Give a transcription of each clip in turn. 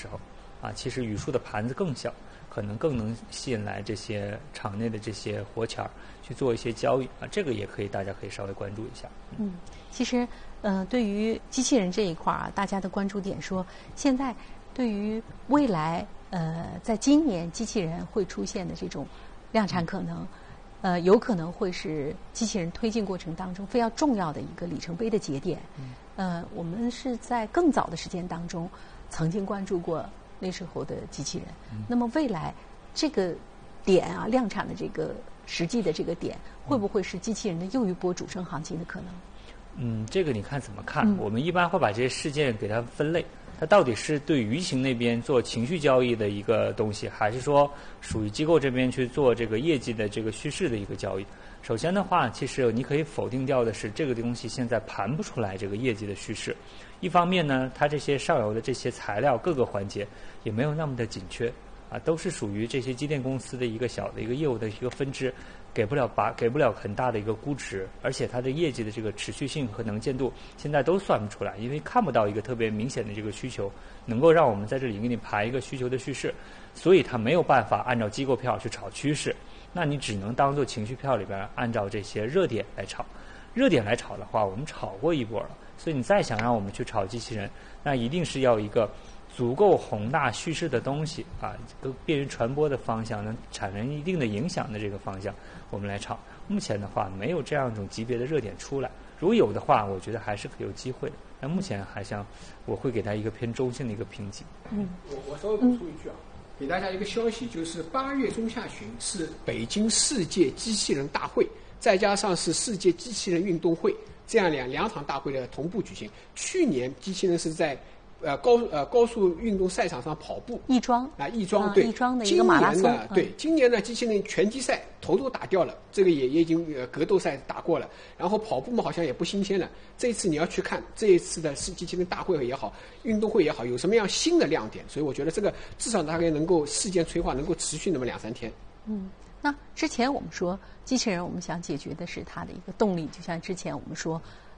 时候，其实语数的盘子更小，可能更能吸引来这些场内的这些活钱去做一些交易这个也可以，大家可以稍微关注一下。 其实对于机器人这一块大家的关注点说，现在对于未来在今年机器人会出现的这种量产可能，有可能会是机器人推进过程当中非常重要的一个里程碑的节点。我们是在更早的时间当中曾经关注过那时候的机器人。那么未来这个点量产的这个实际的这个点，会不会是机器人的又一波主升行情的可能？ 这个你看怎么看？我们一般会把这些事件给它分类，它到底是对舆情那边做情绪交易的一个东西，还是说属于机构这边去做这个业绩的这个叙事的一个交易？首先的话，其实你可以否定掉的是这个东西现在盘不出来这个业绩的叙事。一方面呢，它这些上游的这些材料各个环节也没有那么的紧缺都是属于这些机电公司的一个小的一个业务的一个分支，给不了很大的一个估值，而且它的业绩的这个持续性和能见度现在都算不出来，因为看不到一个特别明显的这个需求能够让我们在这里给你排一个需求的叙事，所以它没有办法按照机构票去炒趋势，那你只能当做情绪票里边按照这些热点来炒。热点来炒的话，我们炒过一波了，所以你再想让我们去炒机器人，那一定是要一个足够宏大叙事的东西便于传播的方向，能产生一定的影响的这个方向，我们来炒。目前的话，没有这样一种级别的热点出来，如果有的话，我觉得还是有机会的。但目前我会给它一个偏中性的一个评级。 我稍微补充一句给大家一个消息，就是8月中下旬是北京世界机器人大会，再加上是世界机器人运动会，这样两场大会的同步举行。去年机器人是在高速运动赛场上跑步，亦庄对， 亦庄的一个马拉松。 今年呢，机器人拳击赛头都打掉了，这个也已经格斗赛打过了。然后跑步嘛，好像也不新鲜了。这一次你要去看这一次的机器人大会也好，运动会也好，有什么样新的亮点？所以我觉得这个至少大概能够事件催化能够持续那么2-3天。 那之前我们说机器人，我们想解决的是它的一个动力，就像之前我们说。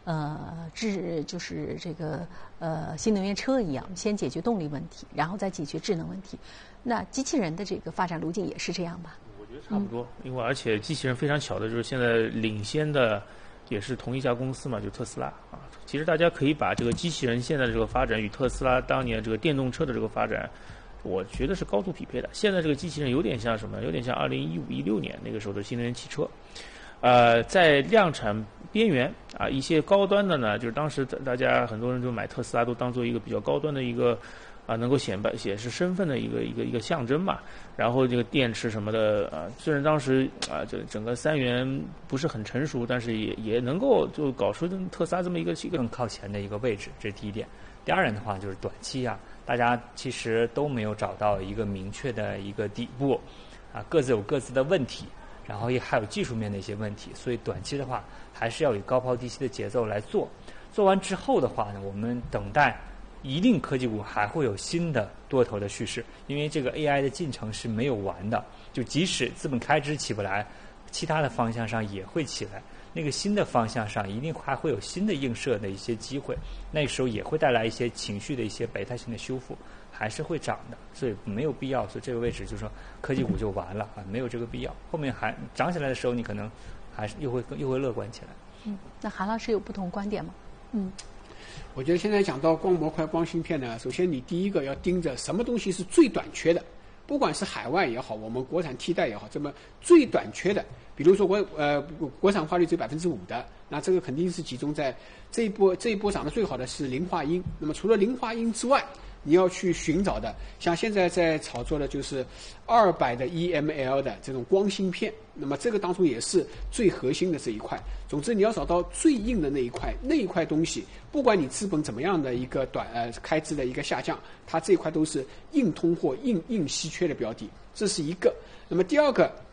就是这个新能源车一样，先解决动力问题，然后再解决智能问题。那机器人的这个发展路径也是这样吧？ 我觉得差不多，因为而且机器人非常巧的就是现在领先的也是同一家公司嘛，就特斯拉其实大家可以把这个机器人现在的这个发展与特斯拉当年这个电动车的这个发展，我觉得是高度匹配的。现在这个机器人有点像什么？有点像2015-16年那个时候的新能源汽车。在量产边缘一些高端的呢，就是当时大家很多人就买特斯拉都当做一个比较高端的一个能够显示身份的一个象征嘛。然后这个电池什么的虽然当时这整个3元不是很成熟，但是也能够就搞出特斯拉这么一个更靠前的一个位置，这是第一点。第二点的话就是短期大家其实都没有找到一个明确的一个底部各自有各自的问题。然后还有技术面的一些问题，所以短期的话还是要以高抛低吸的节奏来做。做完之后的话呢，我们等待一定科技股还会有新的多头的叙事，因为这个 AI 的进程是没有完的，就即使资本开支起不来，其他的方向上也会起来。那个新的方向上一定还会有新的映射的一些机会，那个时候也会带来一些情绪的一些备胎性的修复，还是会涨的，所以没有必要。所以这个位置就是说科技股就完了没有这个必要。后面还涨起来的时候，你可能还是又会乐观起来。 那韩老师有不同观点吗？ 我觉得现在讲到光模块、光芯片呢，首先你第一个要盯着什么东西是最短缺的，不管是海外也好，我们国产替代也好，这么最短缺的，比如说国产化率只有5%的，那这个肯定是集中在这一波涨得最好的是磷化铟。那么除了磷化铟之外，你要去寻找的，像现在在炒作的就是200的 EML 的这种光芯片，那么这个当中也是最核心的这一块。总之你要找到最硬的那一块东西，不管你资本怎么样的一个开支的一个下降，它这一块都是硬通货、硬稀缺的标的，这是一个。那么第二个